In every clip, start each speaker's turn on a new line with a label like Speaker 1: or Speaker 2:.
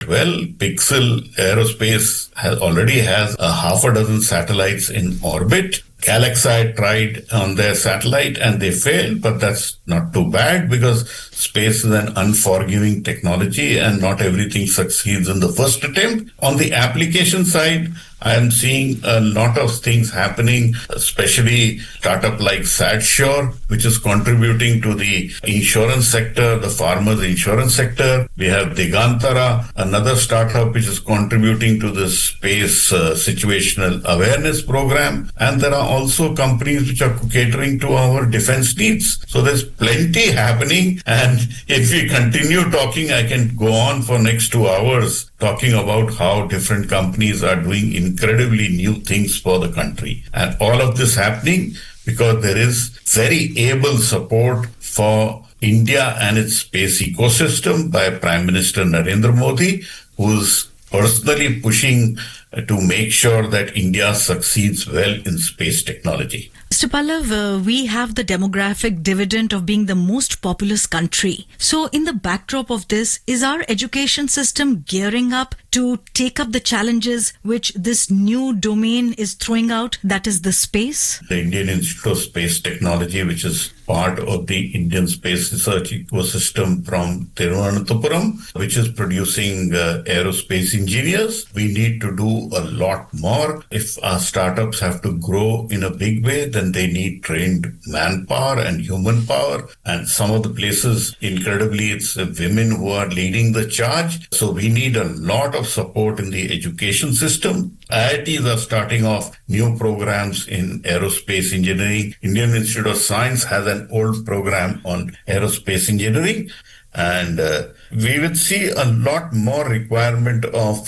Speaker 1: Well, Pixel Aerospace already has a half a dozen satellites in orbit. Galaxy tried on their satellite and they failed, but that's not too bad because space is an unforgiving technology and not everything succeeds in the first attempt. On the application side, I am seeing a lot of things happening, especially startup like SatSure, which is contributing to the insurance sector, the farmers' insurance sector. We have Digantara, another startup which is contributing to the space situational awareness program. And there are also companies which are catering to our defense needs. So there's plenty happening. And if we continue talking, I can go on for next 2 hours talking about how different companies are doing incredibly new things for the country. And all of this happening because there is very able support for India and its space ecosystem by Prime Minister Narendra Modi, who's personally pushing to make sure that India succeeds well in space technology.
Speaker 2: Mr. Pallav, we have the demographic dividend of being the most populous country. So in the backdrop of this, is our education system gearing up to take up the challenges which this new domain is throwing out, that is the space?
Speaker 1: The Indian Institute of Space Technology, which is part of the Indian space research ecosystem from Thiruvananthapuram, which is producing aerospace engineers. We need to do a lot more. If our startups have to grow in a big way, then they need trained manpower and human power. And some of the places, incredibly, it's women who are leading the charge. So we need a lot of support in the education system. IITs are starting off new programs in aerospace engineering. Indian Institute of Science has an old program on aerospace engineering. And we will see a lot more requirement of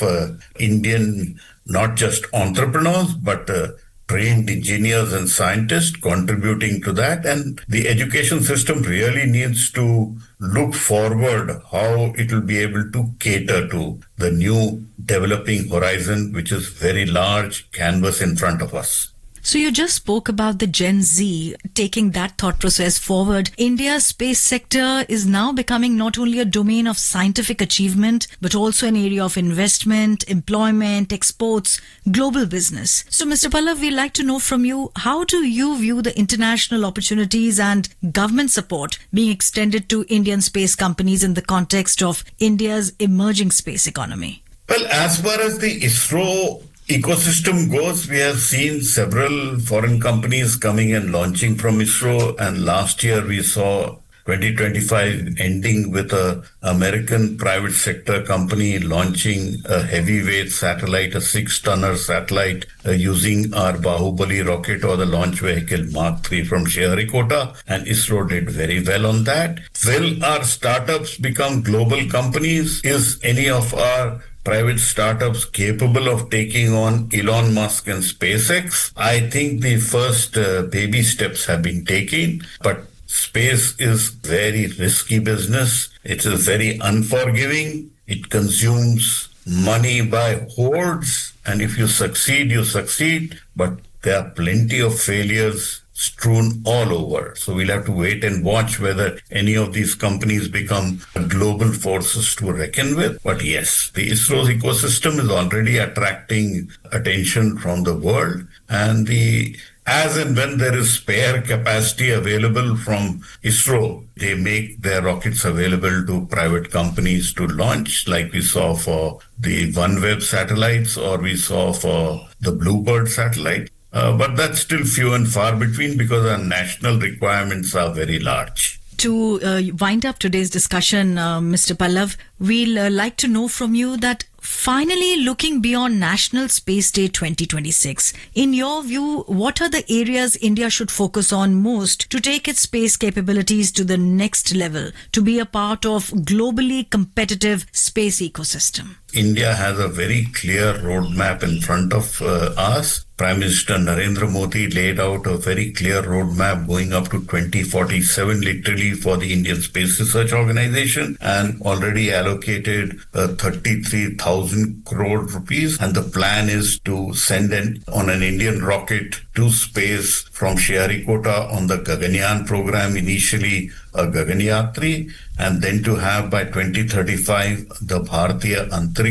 Speaker 1: Indian, not just entrepreneurs, but trained engineers and scientists contributing to that. And the education system really needs to look forward how it will be able to cater to the new developing horizon, which is very large canvas in front of us.
Speaker 2: So you just spoke about the Gen Z taking that thought process forward. India's space sector is now becoming not only a domain of scientific achievement, but also an area of investment, employment, exports, global business. So Mr. Pallav, we'd like to know from you, how do you view the international opportunities and government support being extended to Indian space companies in the context of India's emerging space economy?
Speaker 1: Well, as far as the ISRO ecosystem goes, we have seen several foreign companies coming and launching from ISRO, and last year we saw 2025 ending with an American private sector company launching a heavyweight satellite, a 6-tonner satellite using our Bahubali rocket or the launch vehicle Mark III from Sriharikota, and ISRO did very well on that. Will our startups become global companies? Is any of our private startups capable of taking on Elon Musk and SpaceX? I think the first baby steps have been taken, but space is very risky business. It is very unforgiving. It consumes money by hordes, and if you succeed, you succeed, but there are plenty of failures strewn all over. So we'll have to wait and watch whether any of these companies become global forces to reckon with. But yes, the ISRO's ecosystem is already attracting attention from the world, and as and when there is spare capacity available from ISRO, they make their rockets available to private companies to launch, like we saw for the OneWeb satellites or we saw for the Bluebird satellite. But that's still few and far between because our national requirements are very large.
Speaker 2: To wind up today's discussion, Mr. Pallav, we'll like to know from you that finally looking beyond National Space Day 2026, in your view, what are the areas India should focus on most to take its space capabilities to the next level, to be a part of globally competitive space ecosystem?
Speaker 1: India has a very clear roadmap in front of us. Prime Minister Narendra Modi laid out a very clear roadmap going up to 2047 literally for the Indian Space Research Organization and already allocated 33,000 crore rupees. And the plan is to send on an Indian rocket to space from Sriharikota on the Gaganyaan program, initially a Gaganyatri, and then to have by 2035 the Bharatiya Antariksh